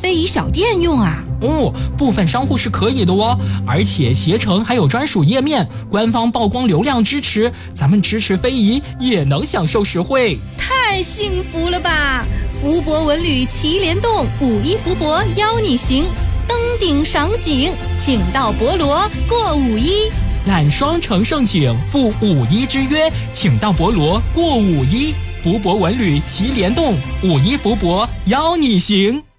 非遗小店用啊？ 部分商户是可以的哦，而且携程还有专属页面，官方曝光流量支持，咱们支持非遗也能享受实惠， 太幸福了吧！福博文旅齐联动，5·1福博邀你行，登顶赏景，请到博罗过5·1， 揽双城盛景，赴5·1之约，请到博罗过5·1，福博文旅齐联动，5·1福博邀你行。